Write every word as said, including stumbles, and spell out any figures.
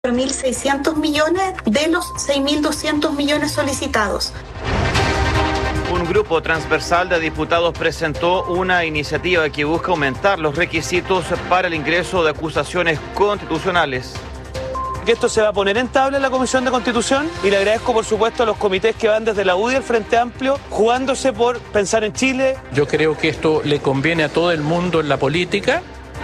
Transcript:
mil seiscientos millones de los seis mil doscientos millones solicitados. Un grupo transversal de diputados presentó una iniciativa que busca aumentar los requisitos para el ingreso de acusaciones constitucionales. Que esto se va a poner en tabla en la Comisión de Constitución y le agradezco por supuesto a los comités que van desde la U D I al Frente Amplio jugándose por pensar en Chile. Yo creo que esto le conviene a todo el mundo en la política.